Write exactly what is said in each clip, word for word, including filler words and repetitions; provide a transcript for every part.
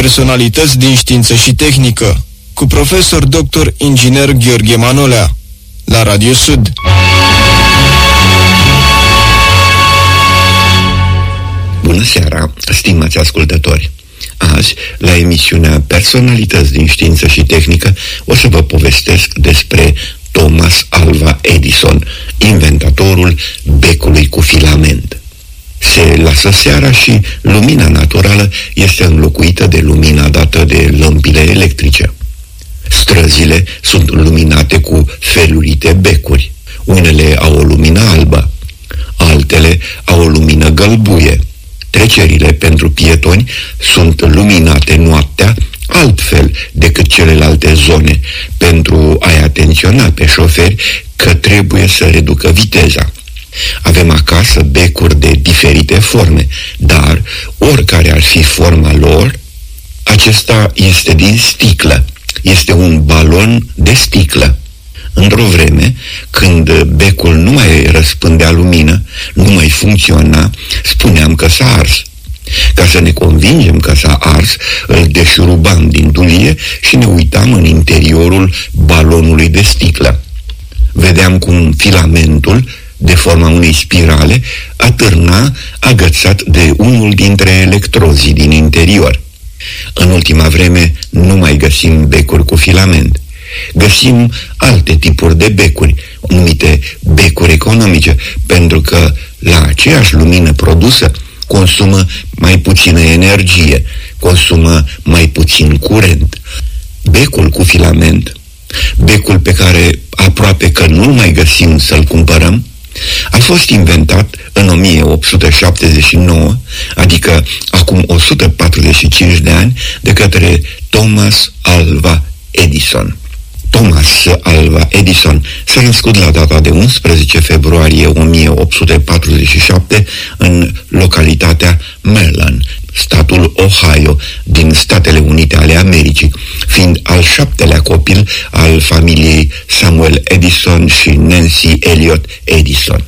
Personalități din știință și tehnică, cu profesor doctor inginer Gheorghe Manolea, la Radio Sud. Bună seara, stimați ascultători! Azi, la emisiunea Personalități din știință și tehnică, o să vă povestesc despre Thomas Alva Edison, inventatorul becului cu filament. Se lasă seara și lumina naturală este înlocuită de lumina dată de lămpile electrice. Străzile sunt luminate cu felurite becuri. Unele au o lumină albă, altele au o lumină gălbuie. Trecerile pentru pietoni sunt luminate noaptea altfel decât celelalte zone, pentru a-i atenționa pe șoferi că trebuie să reducă viteza. Avem acasă becuri de diferite forme, dar oricare ar fi forma lor, acesta este din sticlă, este un balon de sticlă. Într-o vreme, când becul nu mai răspândea lumină, nu mai funcționa, spuneam că s-a ars. Ca să ne convingem că s-a ars, îl deșurubam din dulie și ne uitam în interiorul balonului de sticlă. Vedeam cum filamentul, de forma unei spirale, atârna agățat de unul dintre electrozii din interior. În ultima vreme nu mai găsim becuri cu filament. Găsim alte tipuri de becuri, numite becuri economice, pentru că la aceeași lumină produsă consumă mai puțină energie, consumă mai puțin curent. Becul cu filament, becul pe care aproape că nu mai găsim să-l cumpărăm, a fost inventat în o mie opt sute șaptezeci și nouă, adică acum o sută patruzeci și cinci de ani, de către Thomas Alva Edison. Thomas Alva Edison s-a născut la data de unsprezece februarie o mie opt sute patruzeci și șapte în localitatea Maryland, statul Ohio, din Statele Unite ale Americii, fiind al șaptelea copil al familiei Samuel Edison și Nancy Elliot Edison.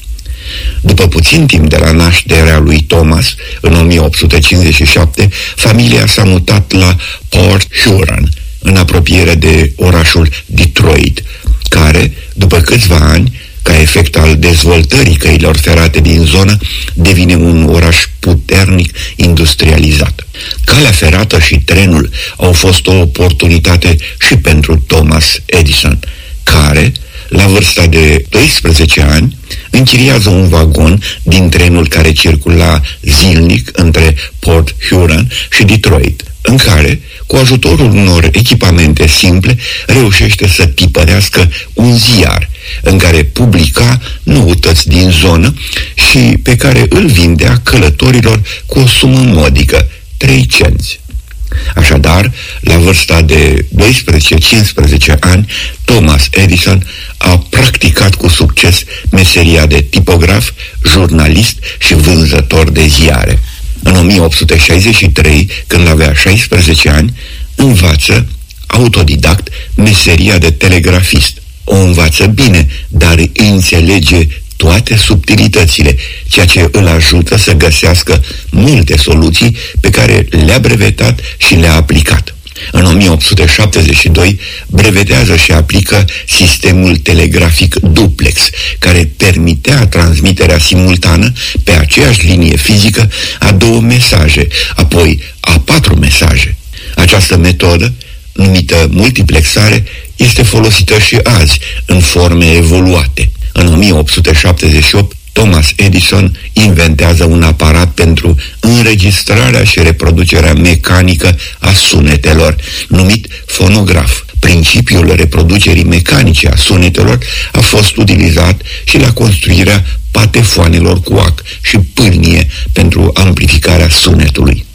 După puțin timp de la nașterea lui Thomas, în o mie opt sute cincizeci și șapte, familia s-a mutat la Port Huron, în apropiere de orașul Detroit, care, după câțiva ani, ca efect al dezvoltării căilor ferate din zonă, devine un oraș puternic industrializat. Calea ferată și trenul au fost o oportunitate și pentru Thomas Edison, care, la vârsta de doisprezece ani, închiriază un vagon din trenul care circula zilnic între Port Huron și Detroit, în care, cu ajutorul unor echipamente simple, reușește să tipărească un ziar în care publica noutăți din zonă și pe care îl vindea călătorilor cu o sumă modică, trei cenți. Așadar, la vârsta de doisprezece-cincisprezece ani, Thomas Edison a practicat cu succes meseria de tipograf, jurnalist și vânzător de ziare. În o mie opt sute șaizeci și trei, când avea șaisprezece ani, învață autodidact meseria de telegrafist. O învață bine, dar îi înțelege toate subtilitățile, ceea ce îl ajută să găsească multe soluții pe care le-a brevetat și le-a aplicat. În o mie opt sute șaptezeci și doi brevetează și aplică sistemul telegrafic duplex, care permitea transmiterea simultană pe aceeași linie fizică a două mesaje, apoi a patru mesaje. Această metodă, numită multiplexare, este folosită și azi în forme evoluate. În o mie opt sute șaptezeci și opt, Thomas Edison inventează un aparat pentru înregistrarea și reproducerea mecanică a sunetelor, numit fonograf. Principiul reproducerii mecanice a sunetelor a fost utilizat și la construirea patefoanelor cu ac și pârnie pentru amplificarea sunetului.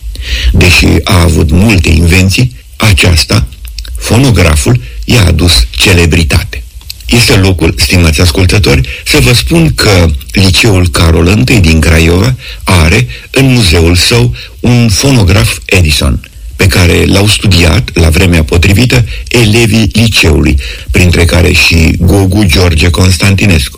Deși a avut multe invenții, aceasta, fonograful, i-a adus celebritate. Este locul, stimați ascultători, să vă spun că Liceul Carol I din Craiova are în muzeul său un fonograf Edison, pe care l-au studiat la vremea potrivită elevii liceului, printre care și Gogu George Constantinescu.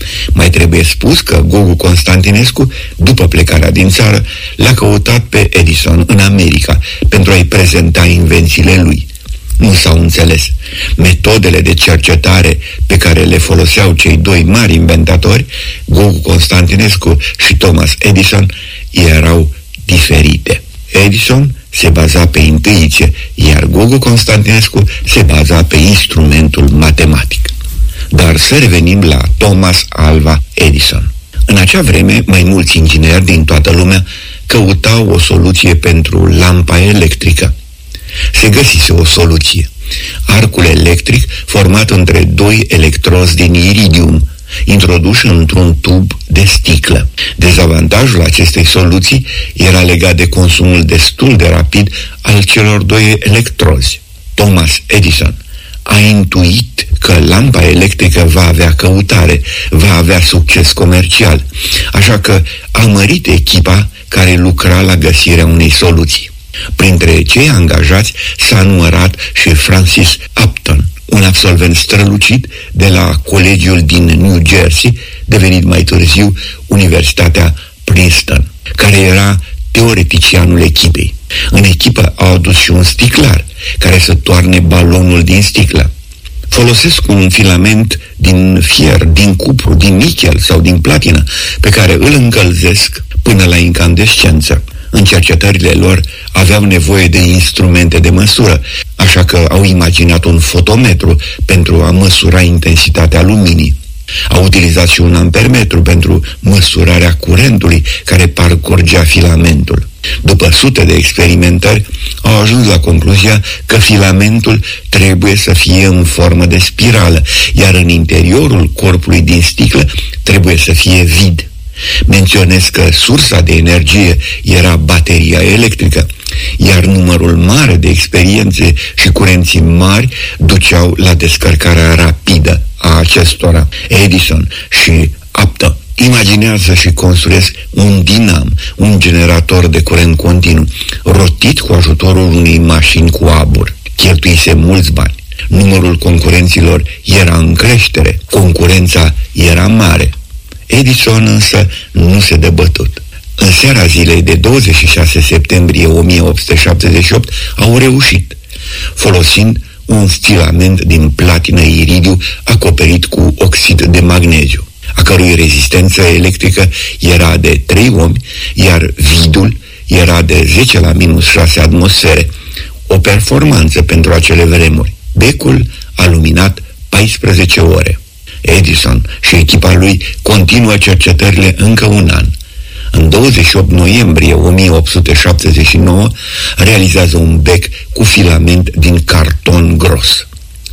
Mai trebuie spus că Gogu Constantinescu, după plecarea din țară, l-a căutat pe Edison în America pentru a-i prezenta invențiile lui. Nu s-au înțeles. Metodele de cercetare pe care le foloseau cei doi mari inventatori, Gogu Constantinescu și Thomas Edison, erau diferite. Edison se baza pe intuiție, iar Gogu Constantinescu se baza pe instrumentul matematic. Dar să revenim la Thomas Alva Edison. În acea vreme, mai mulți ingineri din toată lumea căutau o soluție pentru lampa electrică. Se găsise o soluție. Arcul electric format între doi electrozi din iridium, introduși într-un tub de sticlă. Dezavantajul acestei soluții era legat de consumul destul de rapid al celor doi electrozi. Thomas Edison a intuit că lampa electrică va avea căutare, va avea succes comercial, așa că a mărit echipa care lucra la găsirea unei soluții. Printre cei angajați s-a numărat și Francis Upton, un absolvent strălucit de la colegiul din New Jersey, devenit mai târziu Universitatea Princeton, care era teoreticianul echipei. În echipă au adus și un sticlar care să toarne balonul din sticlă. Folosesc un filament din fier, din cupru, din nichel sau din platină, pe care îl încălzesc până la incandescență. În cercetările lor aveau nevoie de instrumente de măsură, așa că au imaginat un fotometru pentru a măsura intensitatea luminii. Au utilizat și un ampermetru pentru măsurarea curentului care parcurgea filamentul. După sute de experimentări, au ajuns la concluzia că filamentul trebuie să fie în formă de spirală, iar în interiorul corpului din sticlă trebuie să fie vid. Menționez că sursa de energie era bateria electrică, iar numărul mare de experiențe și curenții mari duceau la descărcarea rapidă a acestora. Edison și Upton imaginează și construiesc un dinam, un generator de curent continuu, rotit cu ajutorul unei mașini cu abur. Cheltuise mulți bani. Numărul concurenților era în creștere, concurența era mare. Edison însă nu se dă bătut. În seara zilei de douăzeci și șase septembrie o mie opt sute șaptezeci și opt au reușit, folosind un filament din platină iridiu acoperit cu oxid de magneziu, a cărui rezistență electrică era de trei ohmi, iar vidul era de zece la minus șase atmosfere, o performanță pentru acele vremuri. Becul a luminat paisprezece ore. Edison și echipa lui continuă cercetările încă un an. În douăzeci și opt noiembrie o mie opt sute șaptezeci și nouă realizează un bec cu filament din carton gros.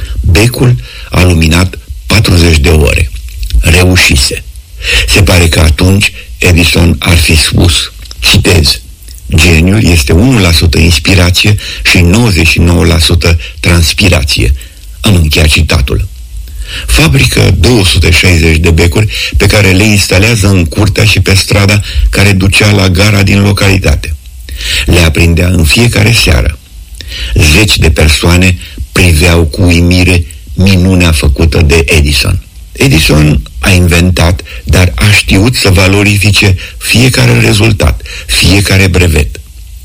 Becul a luminat patruzeci de ore. Reușise. Se pare că atunci Edison ar fi spus, citez, geniul este unu la sută inspirație și nouăzeci și nouă la sută transpirație. Am încheiat citatul. Fabrică două sute șaizeci de becuri pe care le instalează în curtea și pe strada care ducea la gara din localitate. Le aprindea în fiecare seară. Zeci de persoane priveau cu uimire minunea făcută de Edison. Edison a inventat, dar a știut să valorifice fiecare rezultat, fiecare brevet.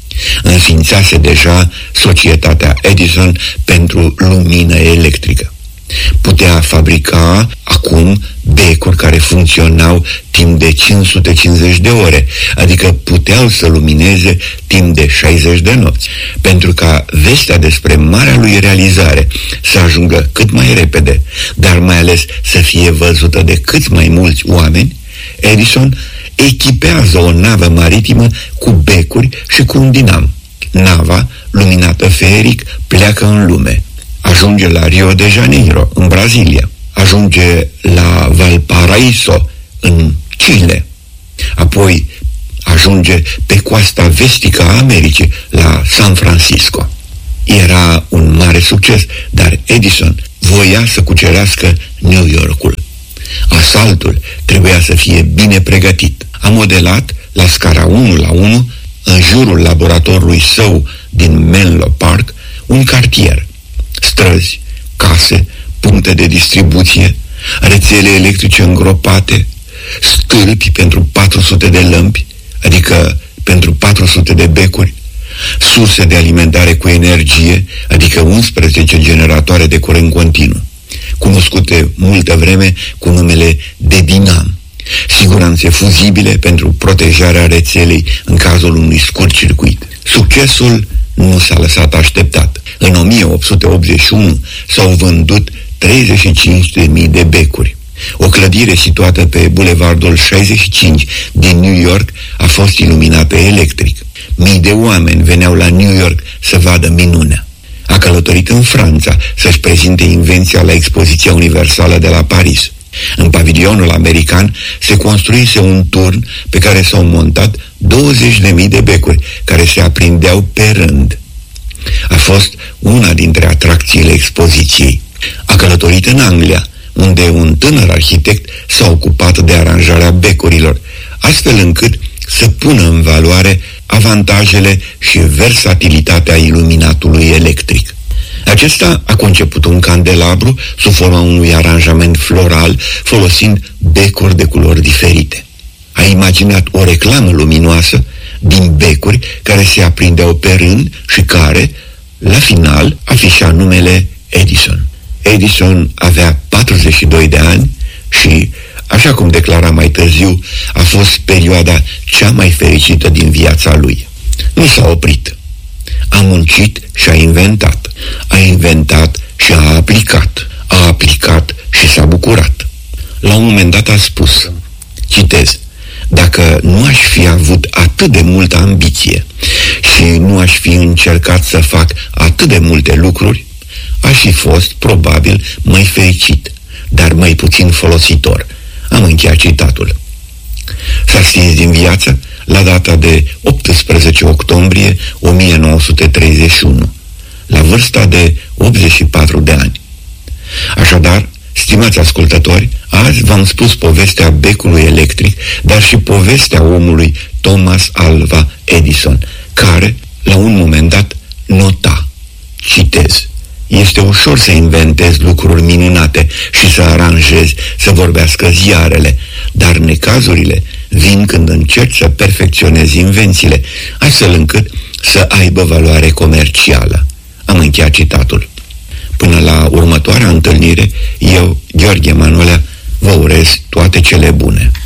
Înființase deja societatea Edison pentru lumină electrică. Putea fabrica acum becuri care funcționau timp de cinci sute cincizeci de ore, adică puteau să lumineze timp de șaizeci de nopți. Pentru ca vestea despre marea lui realizare să ajungă cât mai repede, dar mai ales să fie văzută de cât mai mulți oameni, Edison echipează o navă maritimă cu becuri și cu un dinam. Nava, luminată feeric, pleacă în lume. Ajunge la Rio de Janeiro, în Brazilia. Ajunge la Valparaiso, în Chile. Apoi ajunge pe coasta vestică a Americii, la San Francisco. Era un mare succes, dar Edison voia să cucerească New Yorkul. Asaltul trebuia să fie bine pregătit. A modelat la scara unu la unu, în jurul laboratorului său din Menlo Park, un cartier. Străzi, case, puncte de distribuție, rețele electrice îngropate, stâlpi pentru patru sute de lămpi, adică pentru patru sute de becuri, surse de alimentare cu energie, adică unsprezece generatoare de curent continuu, cunoscute multă vreme cu numele de dinam, siguranțe fuzibile pentru protejarea rețelei în cazul unui scurt-circuit. Succesul nu s-a lăsat așteptat. În o mie opt sute optzeci și unu s-au vândut treizeci și cinci de mii de becuri. O clădire situată pe bulevardul șaizeci și cinci din New York a fost iluminată electric. Mii de oameni veneau la New York să vadă minunea. A călătorit în Franța să-și prezinte invenția la Expoziția Universală de la Paris. În pavilionul american se construise un turn pe care s-au montat douăzeci de mii de becuri care se aprindeau pe rând. A fost una dintre atracțiile expoziției. A călătorit în Anglia, unde un tânăr arhitect s-a ocupat de aranjarea becurilor, astfel încât să pună în valoare avantajele și versatilitatea iluminatului electric. Acesta a conceput un candelabru sub forma unui aranjament floral, folosind becuri de culori diferite. A imaginat o reclamă luminoasă din becuri care se aprindeau pe rând și care, la final, afișa numele Edison. Edison avea patruzeci și doi de ani și, așa cum declara mai târziu, a fost perioada cea mai fericită din viața lui. Nu s-a oprit. A muncit și a inventat. A inventat și a aplicat. A aplicat și s-a bucurat. La un moment dat a spus, citez, dacă nu aș fi avut atât de multă ambiție și nu aș fi încercat să fac atât de multe lucruri, aș fi fost, probabil, mai fericit, dar mai puțin folositor. Am încheiat citatul. S-a stins din viață la data de optsprezece octombrie o mie nouă sute treizeci și unu, la vârsta de optzeci și patru de ani. Așadar, stimați ascultători, azi v-am spus povestea becului electric, dar și povestea omului Thomas Alva Edison, care, la un moment dat, nota, citez, este ușor să inventezi lucruri minunate și să aranjezi, să vorbească ziarele, dar necazurile vin când încerci să perfecționezi invențiile, astfel încât să aibă valoare comercială. Am încheiat citatul. Până la următoarea întâlnire, eu, Gheorghe Manolea, vă urez toate cele bune.